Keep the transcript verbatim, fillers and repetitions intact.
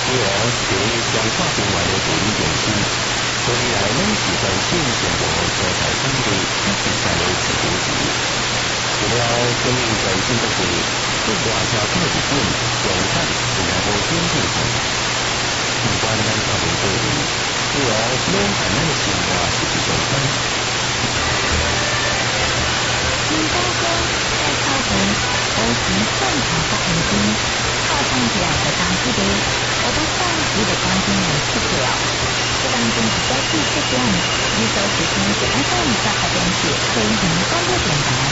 以往是彰化另外的地理中心，多年来拢是在县全国所在当地一直在的自古市。除了生命在新北市，各大车客一点用餐是来无先进上。不管咱到底多远，以往拢含咱的生活一起上餐。 新高工在靠近高级正常发现金，靠上起来的当基地，我把上级的钢筋给吃掉。这当中比较第四点，一手时间是 F M 八八点七，飞行广播电台。